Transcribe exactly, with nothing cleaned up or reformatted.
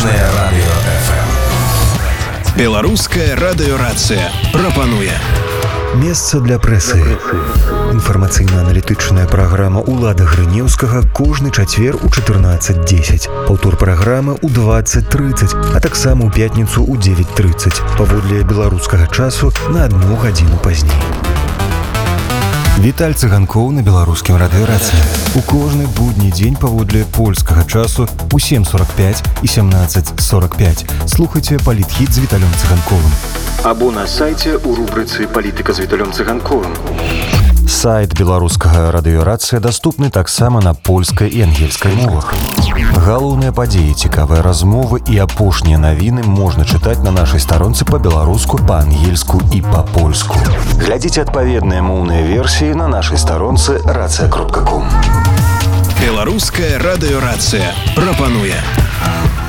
Аналітычнае радыё эф эм. Беларуская радыёрацыя прапануе месца для прэсы. Інфармацыйна-аналітычная праграма ўлада Грынеўскага кожны чацвер у чатырнаццаць дзесяць. Паўтор праграмы ў дваццаць трыццаць, а таксама ў пятніцу ў дзевяць трыццаць. Паводле беларускага часу на адну гадзіну пазней. Віталь Цыганкоў на беларускім радыёрацыі. У кожны будні дзень паводле польскага часу у сем сорок пять і семнадцать сорок пять. Слухайце палітхіт з Віталем Цыганковым. Або на сайце ў рубрыцы «Палітыка з Віталем Цыганковым». Сайт беларускага радыёрацыя даступны таксама на польскай і ангельскай мовах. Галоўныя падзеі, цікавыя размовы і апошнія навіны можна чытаць на нашай старонцы па-беларуску, па-ангельску і па-польску. Глядзіце адпаведныя моўныя версіі на нашай старонцы рацыя кропка ком. Беларуская радыёрацыя прапануе